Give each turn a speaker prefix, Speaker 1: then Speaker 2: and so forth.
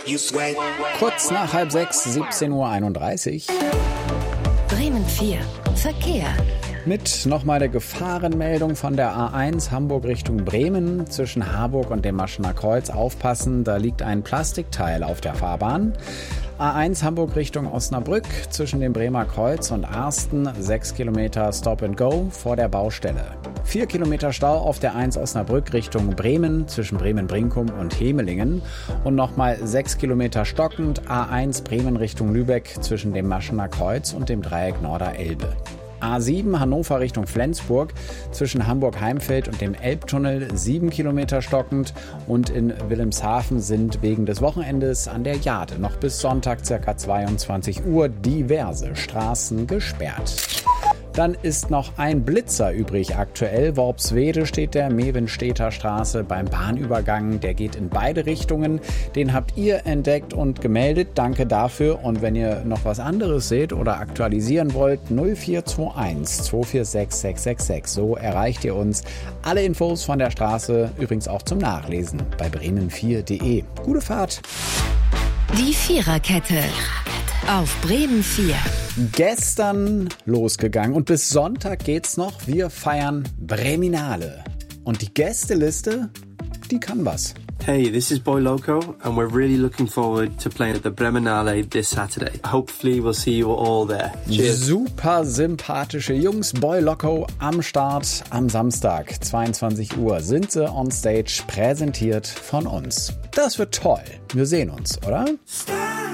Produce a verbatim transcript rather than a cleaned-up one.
Speaker 1: Kurz nach halb sechs, siebzehn Uhr einunddreißig.
Speaker 2: Bremen vier. Verkehr.
Speaker 1: Mit nochmal der Gefahrenmeldung von der A eins Hamburg Richtung Bremen zwischen Harburg und dem Maschener Kreuz. Aufpassen, da liegt ein Plastikteil auf der Fahrbahn. A eins Hamburg Richtung Osnabrück zwischen dem Bremer Kreuz und Arsten. sechs Kilometer Stop and Go vor der Baustelle. vier Kilometer Stau auf der eins Osnabrück Richtung Bremen zwischen Bremen-Brinkum und Hemelingen. Und nochmal sechs Kilometer stockend A eins Bremen Richtung Lübeck zwischen dem Maschener Kreuz und dem Dreieck Norder-Elbe. A sieben Hannover Richtung Flensburg zwischen Hamburg-Heimfeld und dem Elbtunnel sieben Kilometer stockend und in Wilhelmshaven sind wegen des Wochenendes an der Jade noch bis Sonntag ca. zweiundzwanzig Uhr diverse Straßen gesperrt. Dann ist noch ein Blitzer übrig aktuell. Worpswede steht der Mevenstedter Straße beim Bahnübergang. Der geht in beide Richtungen. Den habt ihr entdeckt und gemeldet. Danke dafür. Und wenn ihr noch was anderes seht oder aktualisieren wollt, null vier zwei eins zwei vier sechs sechs sechs sechs. So erreicht ihr uns. Alle Infos von der Straße übrigens auch zum Nachlesen bei bremen vier punkt de. Gute Fahrt.
Speaker 2: Die Viererkette. Auf Bremen vier.
Speaker 1: Gestern losgegangen und bis Sonntag geht's noch. Wir feiern Breminale. Und die Gästeliste, die kann was.
Speaker 3: Hey, this is Boy Loco and we're really looking forward to playing at the Breminale this Saturday. Hopefully we'll see you all there. Cheers.
Speaker 1: Super sympathische Jungs. Boy Loco am Start am Samstag, zweiundzwanzig Uhr, sind sie on stage, präsentiert von uns. Das wird toll. Wir sehen uns, oder?